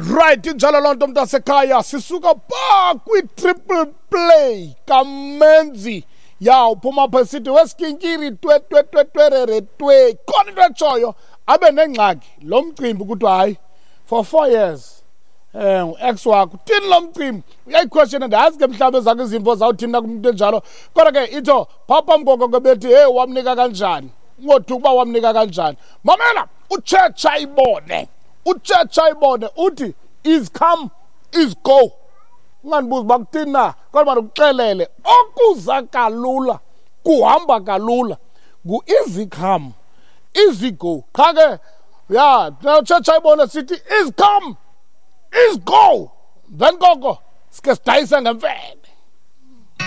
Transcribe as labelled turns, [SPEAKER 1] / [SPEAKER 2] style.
[SPEAKER 1] Right, injalo lonto mntu asekhaya sisuka pa kwi-triple play kamenzi ya uphuma pha sithi wesikinkiri twe khona into etshoyo abe nengxaki lo mcimbi ukuthi hayi for 4 years ex wakho thini lo mcimbi uyayiquestiona ndazi ke mhlawumbe zakho izimvo zawuthini nakumuntu enjalo kodwa ke itsho phapha mgoko kebethi hey wamnika kanjani ngothuka uba wamnika kanjani mamela uChurch ayibone uthi is come is go unganibuza uba kuthini na kodwa ukuxelele okuza kalula kuhamba kalula easy come easy go qha ke ya uChurch ayibone sithi is come is go then koko sike sidayise ngemfene.